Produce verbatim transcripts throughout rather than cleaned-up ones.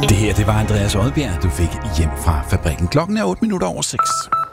Det her, det var Andreas Odbjerg, du fik hjem fra fabrikken. Klokken er otte minutter over seks.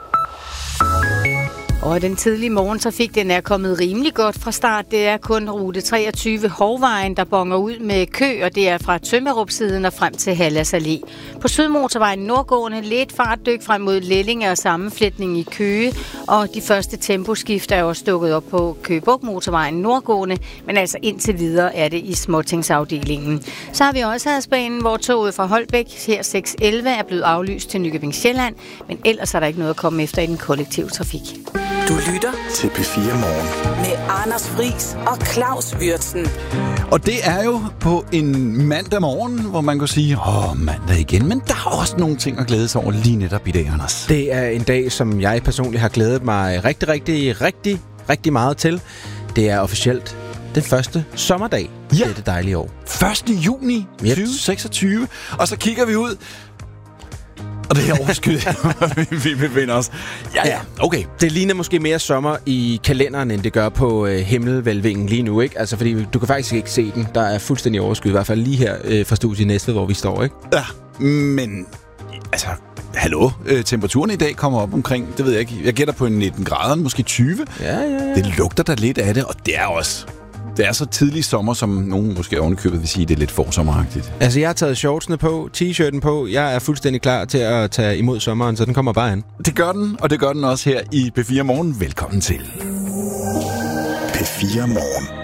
Og den tidlige morgentrafik, den er kommet rimelig godt fra start. Det er kun rute treogtyve Hovvejen, der bonger ud med kø, og det er fra Tømmerup-siden og frem til Hallas Allé. På Sydmotorvejen nordgående lidt fartdyk frem mod Lellinge og sammenflætning i Køge, og de første temposkift er også dukket op på Køge Bugt Motorvejen nordgående, men altså indtil videre er det i småtingsafdelingen. Så har vi også Hadsbanen, hvor toget fra Holbæk her seks elleve er blevet aflyst til Nykøbing Sjælland, men ellers er der ikke noget at komme efter i den kollektive trafik. Du lytter til P fire Morgen med Anders Friis og Claus Würtzen. Og det er jo på en mandag morgen, hvor man kan sige, åh, mandag igen. Men der er også nogle ting at glæde sig over lige netop i dag, Anders. Det er en dag, som jeg personligt har glædet mig rigtig, rigtig, rigtig, rigtig meget til. Det er officielt den første sommerdag i Ja. dette dejlige år. første juni Yep. tyve seksogtyve. Og så kigger vi ud. Og det er overskyet, vi befinder os. Ja, ja, okay. Det ligner måske mere sommer i kalenderen, end det gør på øh, himmelvælvingen lige nu, ikke? Altså, fordi du kan faktisk ikke se den. Der er fuldstændig overskyet, i hvert fald lige her øh, fra studiet i Næstved, hvor vi står, ikke? Ja, men altså, hallo, øh, temperaturen i dag kommer op omkring, det ved jeg ikke, jeg gætter på nitten grader, måske tyve. Ja, ja, ja. Det lugter der lidt af det, og det er også, det er så tidlig sommer, som nogen måske ovenikøbet vil sige, det er lidt forsommeragtigt. Altså, jeg har taget shortsene på, t-shirten på. Jeg er fuldstændig klar til at tage imod sommeren, så den kommer bare an. Det gør den, og det gør den også her i P fire Morgen. Velkommen til. P fire Morgen.